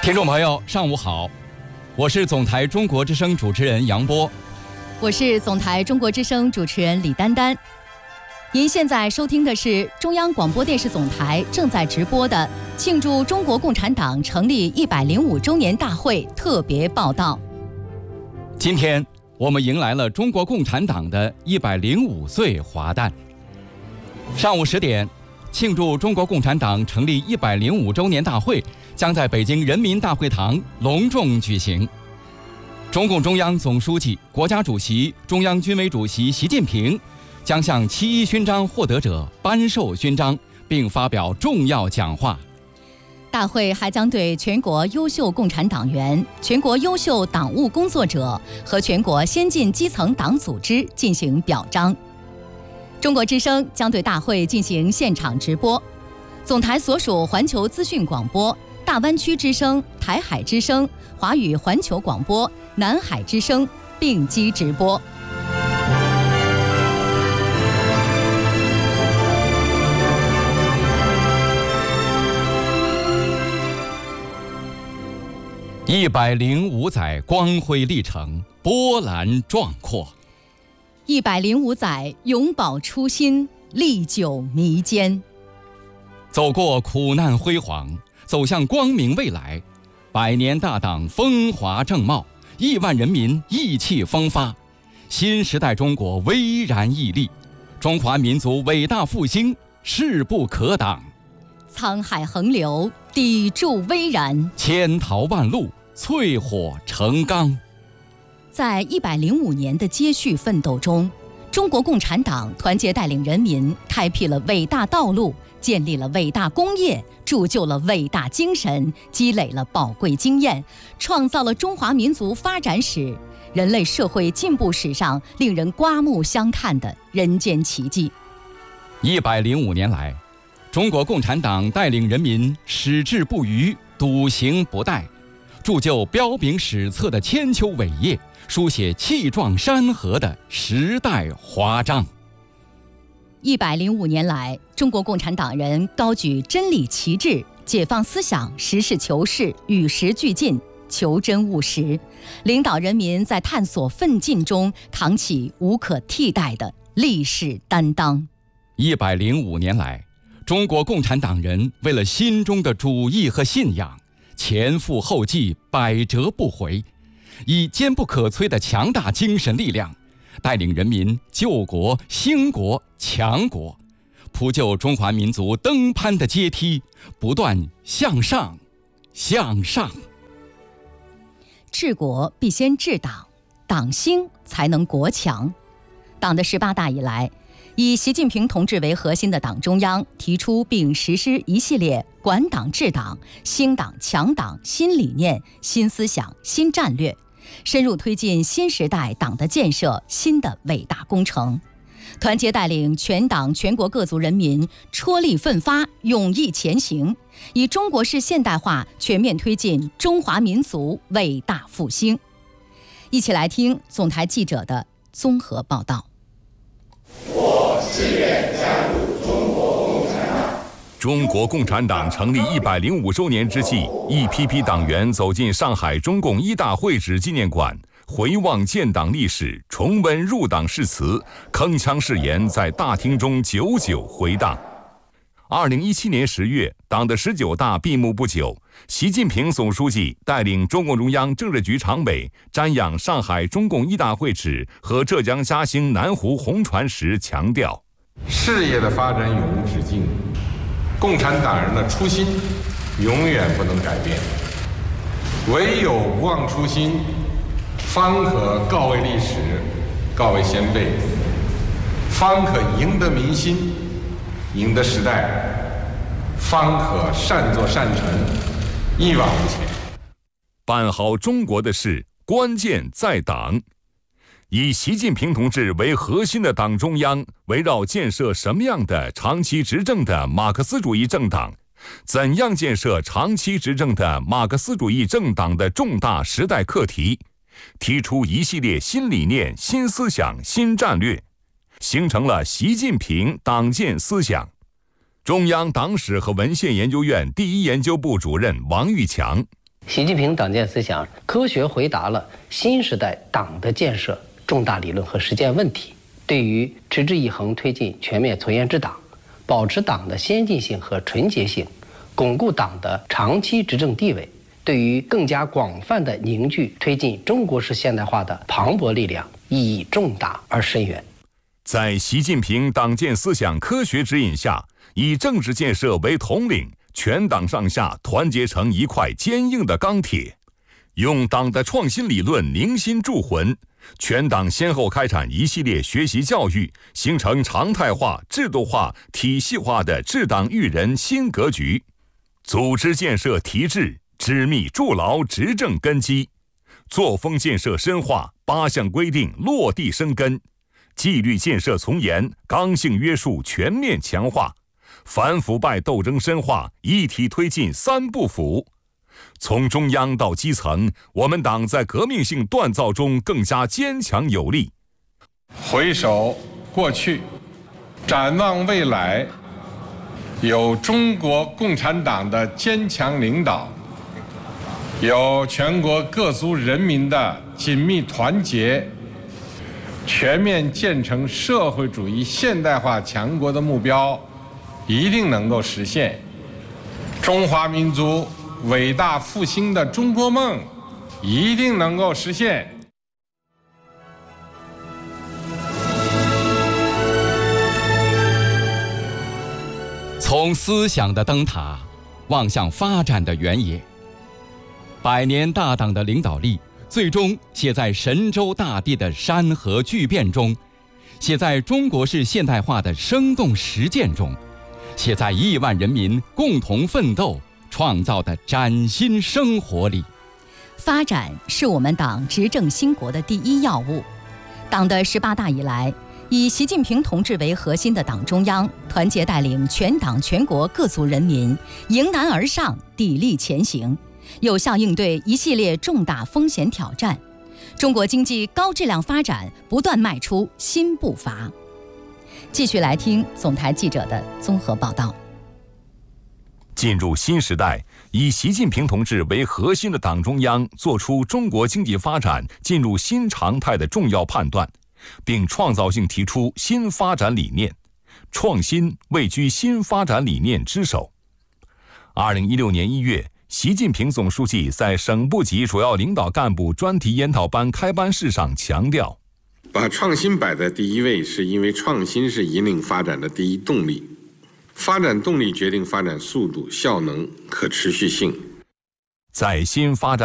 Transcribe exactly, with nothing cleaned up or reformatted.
听众朋友，上午好，我是总台中国之声主持人杨波， 我是总台中国之声主持人李丹丹。您现在收听的是中央广播电视总台正在直播的庆祝中国共产党成立一百零五周年大会特别报道。 今天我们迎来了中国共产党的一百零五岁华诞。上午十点，庆祝中国共产党成立一百零五周年大会将在北京人民大会堂隆重举行。中共中央总书记、国家主席、中央军委主席习近平将向七一勋章获得者颁授勋章，并发表重要讲话。 大会还将对全国优秀共产党员、全国优秀党务工作者和全国先进基层党组织进行表彰。中国之声将对大会进行现场直播，总台所属环球资讯广播、大湾区之声、台海之声、华语环球广播、南海之声并机直播。 一百零五载光辉历程，波澜壮阔； 一百零五载永葆初心，历久弥坚。 走过苦难辉煌，走向光明未来，百年大党风华正茂，亿万人民意气风发，新时代中国巍然屹立，中华民族伟大复兴势不可挡。 沧海横流，砥柱巍然； 千淘万漉，淬火成钢。 在一百零五年的接续奋斗中，中国共产党团结带领人民，开辟了伟大道路，建立了伟大工业，铸就了伟大精神，积累了宝贵经验，创造了中华民族发展史、人类社会进步史上令人刮目相看的人间奇迹。 一百零五年来，中国共产党带领人民矢志不渝，笃行不怠，铸就彪炳史册的千秋伟业，书写气壮山河的时代华章。 一百零五年来，中国共产党人高举真理旗帜，解放思想，实事求是，与时俱进，求真务实，领导人民在探索奋进中扛起无可替代的历史担当。 一百零五年来，中国共产党人为了心中的主义和信仰，前赴后继，百折不回，以坚不可摧的强大精神力量，带领人民救国、兴国、强国，铺就中华民族登攀的阶梯，不断向上，向上。 治国必先治党，党兴才能国强。党的十八大以来，以习近平同志为核心的党中央提出并实施一系列管党治党、兴党强党新理念、新思想、新战略，深入推进新时代党的建设新的伟大工程，团结带领全党全国各族人民踔厉奋发，勇毅前行，以中国式现代化全面推进中华民族伟大复兴。一起来听总台记者的综合报道。 我誓愿加入中国共产党。 中国共产党成立一百零五周年之际，一批批党员走进上海中共一大会址纪念馆，回望建党历史，重温入党誓词，铿锵誓言在大厅中久久回荡。二零一七年十月，党的十九大闭幕不久，习近平总书记带领中共中央政治局常委瞻仰上海中共一大会址和浙江嘉兴南湖红船时强调： 事业的发展永无止境，共产党人的初心永远不能改变，唯有不忘初心，方可告慰历史，告慰先辈，方可赢得民心，赢得时代，方可善作善成，一往无前。 办好中国的事，关键在党。以习近平同志为核心的党中央，围绕建设什么样的长期执政的马克思主义政党，怎样建设长期执政的马克思主义政党的重大时代课题，提出一系列新理念、新思想、新战略，形成了习近平党建思想。中央党史和文献研究院第一研究部主任王玉强、 习近平党建思想科学回答了新时代党的建设重大理论和实践问题，对于持之以恒推进全面从严治党，保持党的先进性和纯洁性，巩固党的长期执政地位，对于更加广泛的凝聚推进中国式现代化的磅礴力量意义重大而深远。 在习近平党建思想科学指引下，以政治建设为统领，全党上下团结成一块坚硬的钢铁，用党的创新理论凝心铸魂。全党先后开展一系列学习教育，形成常态化、制度化、体系化的治党育人新格局，组织建设提质，织密筑牢执政根基，作风建设深化，八项规定落地生根，纪律建设从严，刚性约束全面强化，反腐败斗争深化，一体推进三不腐。从中央到基层，我们党在革命性锻造中更加坚强有力。 回首过去，展望未来，有中国共产党的坚强领导，有全国各族人民的紧密团结，全面建成社会主义现代化强国的目标一定能够实现。中华民族伟大复兴的中国梦一定能够实现。 从思想的灯塔望向发展的原野，百年大党的领导力最终写在神州大地的山河巨变中，写在中国式现代化的生动实践中，写在亿万人民共同奋斗创造的崭新生活里。 发展是我们党执政兴国的第一要务。党的十八大以来，以习近平同志为核心的党中央团结带领全党全国各族人民迎难而上，砥砺前行，有效应对一系列重大风险挑战，中国经济高质量发展不断迈出新步伐。继续来听总台记者的综合报道。 进入新时代，以习近平同志为核心的党中央作出中国经济发展进入新常态的重要判断，并创造性提出新发展理念，创新位居新发展理念之首。二零一六年一月，习近平总书记在省部级主要领导干部专题研讨班开班式上强调， 把创新摆在第一位，是因为创新是引领发展的第一动力。发展动力决定发展速度、效能、可持续性。 在新发展